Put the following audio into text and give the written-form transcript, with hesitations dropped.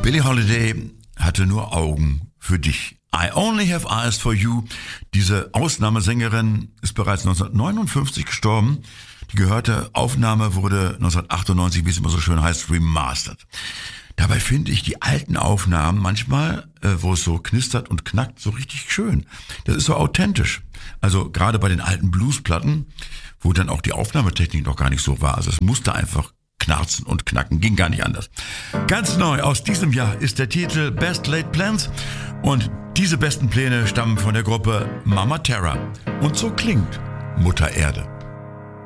Billie Holiday hatte nur Augen für dich. I Only Have Eyes for You. Diese Ausnahmesängerin ist bereits 1959 gestorben. Die gehörte Aufnahme wurde 1998, wie es immer so schön heißt, remastered. Dabei finde ich die alten Aufnahmen manchmal, wo es so knistert und knackt, so richtig schön. Das ist so authentisch. Also gerade bei den alten Bluesplatten, wo dann auch die Aufnahmetechnik noch gar nicht so war. Also es musste einfach knarzen und knacken, ging gar nicht anders. Ganz neu aus diesem Jahr ist der Titel Best Laid Plans und diese besten Pläne stammen von der Gruppe Mama Terra. Und so klingt Mutter Erde.